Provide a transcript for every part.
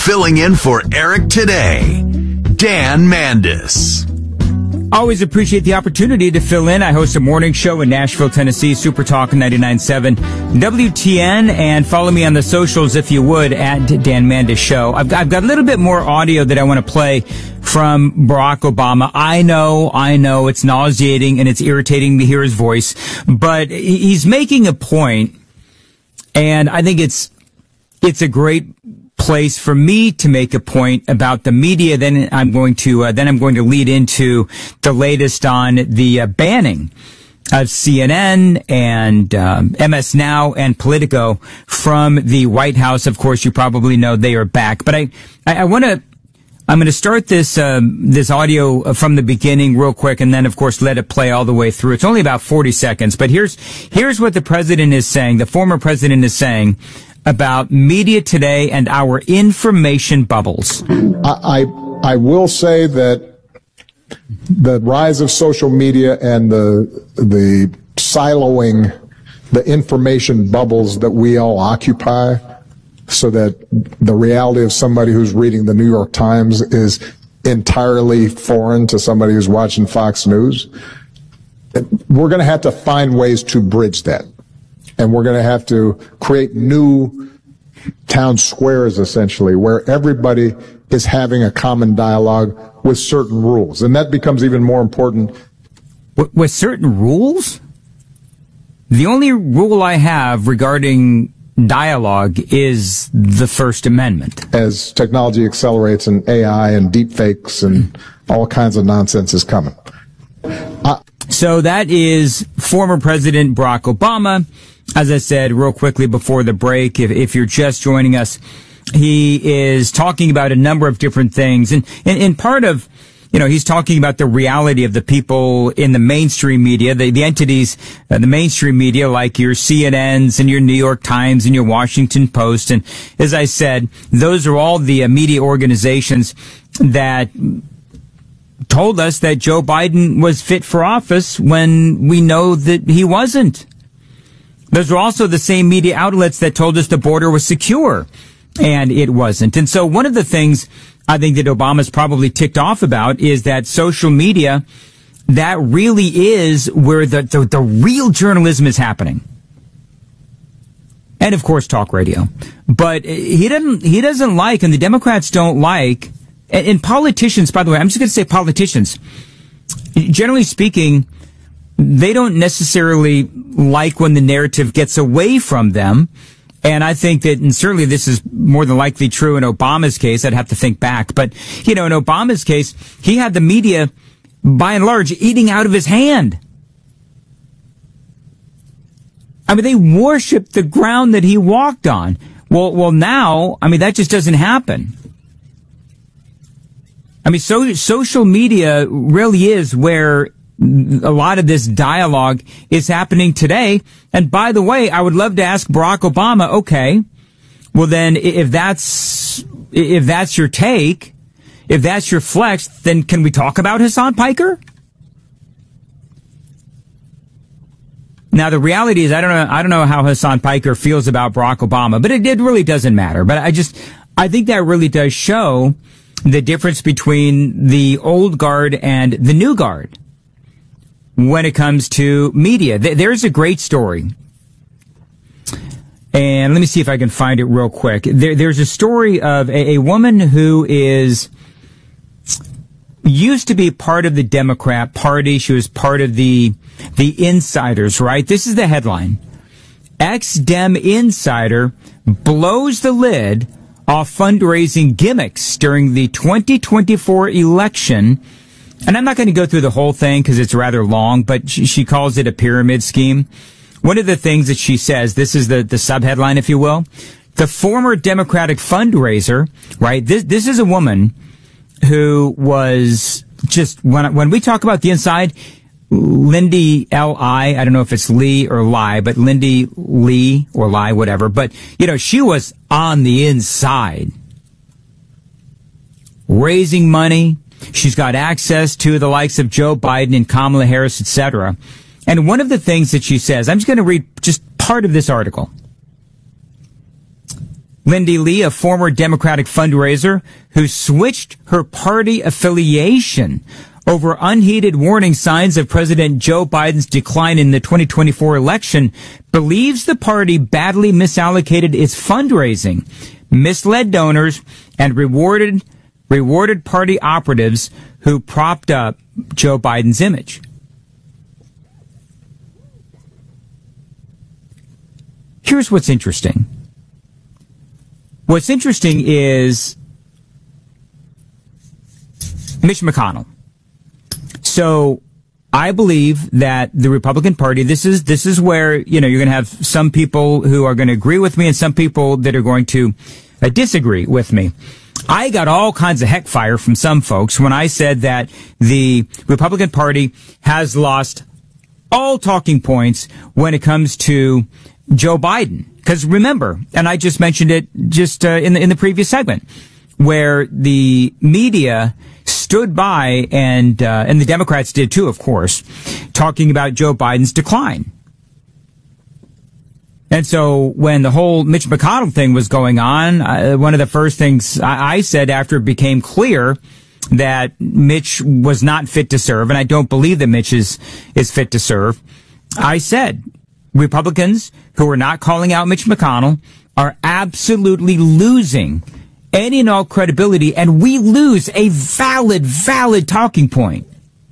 Filling in for Eric today, Dan Mandis. Always appreciate the opportunity to fill in. I host a morning show in Nashville, Tennessee, Super Talk 99.7 WTN, and follow me on the socials if you would at Dan Mandis Show. I've got a little bit more audio that I want to play from Barack Obama. I know it's nauseating and it's irritating to hear his voice, but he's making a point, and I think it's a great place for me to make a point about the media. Then I'm going to lead into the latest on the banning of CNN and MS Now and Politico from the White House. Of course, you probably know they are back. But I'm going to start this audio from the beginning real quick, and then of course let it play all the way through. It's only about 40 seconds, but here's what the president is saying. The former president is saying about media today and our information bubbles. I will say that the rise of social media and the siloing the information bubbles that we all occupy, so that the reality of somebody who's reading the New York Times is entirely foreign to somebody who's watching Fox News. We're going to have to find ways to bridge that. And we're going to have to create new town squares, essentially, where everybody is having a common dialogue with certain rules. And that becomes even more important. With certain rules? The only rule I have regarding dialogue is the First Amendment. As technology accelerates and AI and deep fakes and all kinds of nonsense is coming. So that is former President Barack Obama. As I said real quickly before the break, if you're just joining us, he is talking about a number of different things. And part of, he's talking about the reality of the people in the mainstream media, the entities, the mainstream media, like your CNNs and your New York Times and your Washington Post. And as I said, those are all the media organizations that told us that Joe Biden was fit for office when we know that he wasn't. Those are also the same media outlets that told us the border was secure, and it wasn't. And so one of the things I think that Obama's probably ticked off about is that social media, that really is where the real journalism is happening. And of course, talk radio. But he doesn't like, and the Democrats don't like, and politicians, by the way, I'm just going to say politicians, generally speaking, they don't necessarily like when the narrative gets away from them. And I think that, and certainly this is more than likely true in Obama's case, I'd have to think back. But, in Obama's case, he had the media, by and large, eating out of his hand. I mean, they worshiped the ground that he walked on. Well, now, that just doesn't happen. Social media really is where a lot of this dialogue is happening today. And by the way, I would love to ask Barack Obama, okay, well then, if that's your take, if that's your flex, then can we talk about Hassan Piker? Now, the reality is, I don't know how Hassan Piker feels about Barack Obama, but it really doesn't matter. But I think that really does show the difference between the old guard and the new guard when it comes to media. There's a great story. And let me see if I can find it real quick. There's a story of a woman who used to be part of the Democrat Party. She was part of the insiders, right? This is the headline. Ex-Dem insider blows the lid off fundraising gimmicks during the 2024 election. And I'm not going to go through the whole thing because it's rather long, but she calls it a pyramid scheme. One of the things that she says, this is the subheadline, if you will, the former Democratic fundraiser, right? This is a woman who was just, when we talk about the inside, Lindy L.I., I don't know if it's Lee or Lie, but Lindy Lee or Lie, whatever. But, she was on the inside, raising money. She's got access to the likes of Joe Biden and Kamala Harris, etc. And one of the things that she says, I'm just going to read just part of this article. Lindy Lee, a former Democratic fundraiser who switched her party affiliation over unheeded warning signs of President Joe Biden's decline in the 2024 election, believes the party badly misallocated its fundraising, misled donors, and rewarded party operatives who propped up Joe Biden's image. Here's what's interesting. What's interesting is Mitch McConnell. So I believe that the Republican Party, this is where, you're going to have some people who are going to agree with me and some people that are going to disagree with me. I got all kinds of heck fire from some folks when I said that the Republican Party has lost all talking points when it comes to Joe Biden. Because remember, and I just mentioned it in the previous segment, where the media stood by and the Democrats did too, of course, talking about Joe Biden's decline. And so when the whole Mitch McConnell thing was going on, one of the first things I said after it became clear that Mitch was not fit to serve, and I don't believe that Mitch is fit to serve, I said, Republicans who are not calling out Mitch McConnell are absolutely losing any and all credibility, and we lose a valid talking point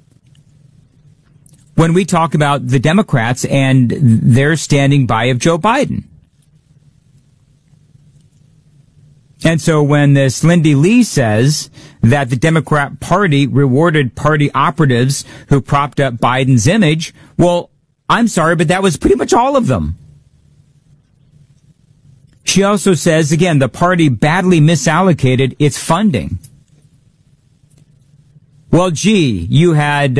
when we talk about the Democrats and their standing by of Joe Biden. And so when this Lindy Lee says that the Democrat Party rewarded party operatives who propped up Biden's image, well, I'm sorry, but that was pretty much all of them. She also says, again, the party badly misallocated its funding. Well, gee, you had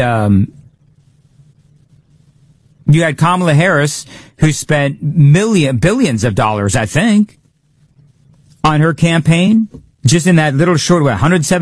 Kamala Harris, who spent billions of dollars, I think, on her campaign, just in that little short, 107